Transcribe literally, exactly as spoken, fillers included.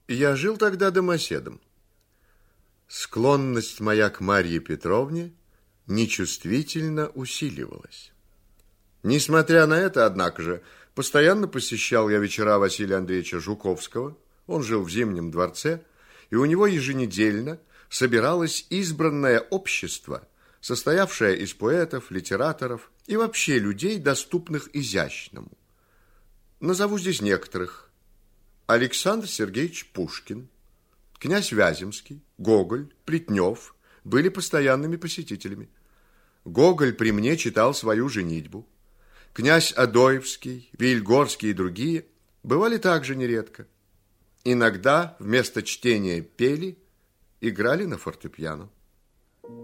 Я жил тогда домоседом. Склонность моя к Марье Петровне нечувствительно усиливалась. Несмотря на это, однако же, постоянно посещал я вечера Василия Андреевича Жуковского. Он жил в Зимнем дворце, и у него еженедельно собиралось избранное общество, состоявшее из поэтов, литераторов и вообще людей, доступных изящному. Назову здесь некоторых. Александр Сергеевич Пушкин, князь Вяземский, Гоголь, Плетнев были постоянными посетителями. Гоголь при мне читал свою «Женитьбу». Князь Адоевский, Вильгорский и другие бывали также нередко. Иногда вместо чтения пели, играли на фортепиано.